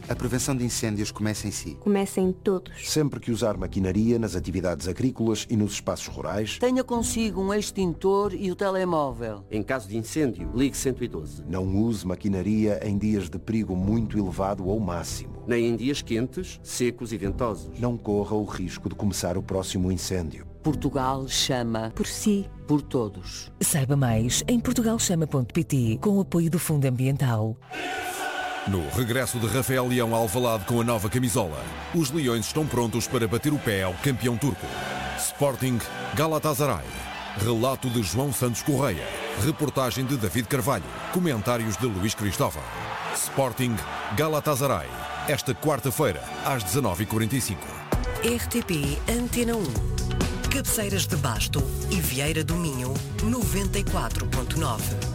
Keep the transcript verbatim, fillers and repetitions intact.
A prevenção de incêndios começa em si. Começa em todos. Sempre que usar maquinaria nas atividades agrícolas e nos espaços rurais, tenha consigo um extintor e o telemóvel. Em caso de incêndio, ligue cento e doze. Não use maquinaria em dias de perigo muito elevado ou máximo. Nem em dias quentes, secos e ventosos. Não corra o risco de começar o próximo incêndio. Portugal chama por si, por todos. Saiba mais em portugal chama ponto pt, com o apoio do Fundo Ambiental. No regresso de Rafael Leão a Alvalade com a nova camisola, os Leões estão prontos para bater o pé ao campeão turco. Sporting Galatasaray. Relato de João Santos Correia. Reportagem de David Carvalho. Comentários de Luís Cristóvão. Sporting Galatasaray. Esta quarta-feira, às dezanove e quarenta e cinco. R T P Antena um. Cabeceiras de Basto e Vieira do Minho, noventa e quatro ponto nove.